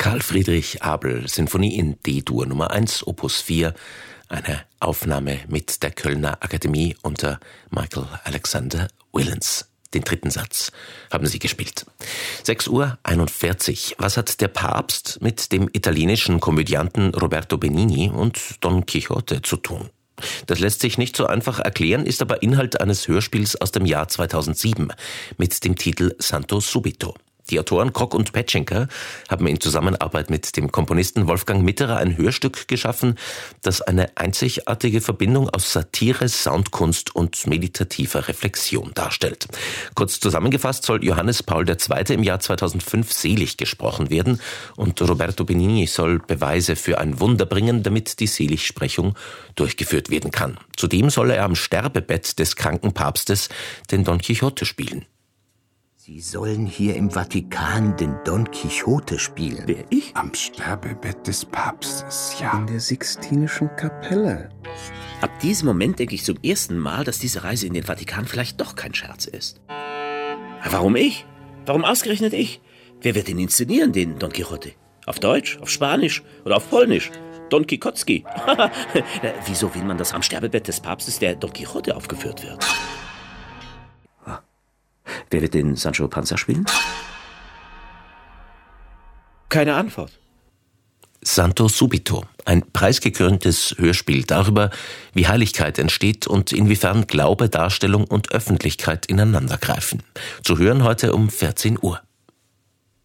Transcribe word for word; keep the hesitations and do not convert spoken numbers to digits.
Karl Friedrich Abel, Sinfonie in D-Dur Nummer eins, Opus vier, eine Aufnahme mit der Kölner Akademie unter Michael Alexander Willens. Den dritten Satz haben sie gespielt. sechs Uhr einundvierzig. Was hat der Papst mit dem italienischen Komödianten Roberto Benigni und Don Quixote zu tun? Das lässt sich nicht so einfach erklären, ist aber Inhalt eines Hörspiels aus dem Jahr zweitausendsieben mit dem Titel Santo Subito. Die Autoren Kock und Petschenker haben in Zusammenarbeit mit dem Komponisten Wolfgang Mitterer ein Hörstück geschaffen, das eine einzigartige Verbindung aus Satire, Soundkunst und meditativer Reflexion darstellt. Kurz zusammengefasst soll Johannes Paul der Zweite im Jahr zweitausendfünf selig gesprochen werden und Roberto Benigni soll Beweise für ein Wunder bringen, damit die Seligsprechung durchgeführt werden kann. Zudem soll er am Sterbebett des kranken Papstes den Don Quixote spielen. Sie sollen hier im Vatikan den Don Quixote spielen. Wer, ich? Am Sterbebett des Papstes, ja. In der Sixtinischen Kapelle. Ab diesem Moment denke ich zum ersten Mal, dass diese Reise in den Vatikan vielleicht doch kein Scherz ist. Warum ich? Warum ausgerechnet ich? Wer wird ihn inszenieren, den Don Quixote? Auf Deutsch, auf Spanisch oder auf Polnisch? Don Quixote. Wieso will man, dass am Sterbebett des Papstes der Don Quixote aufgeführt wird? Wer wird den Sancho Panza spielen? Keine Antwort. Santo Subito, ein preisgekröntes Hörspiel darüber, wie Heiligkeit entsteht und inwiefern Glaube, Darstellung und Öffentlichkeit ineinandergreifen. Zu hören heute um vierzehn Uhr.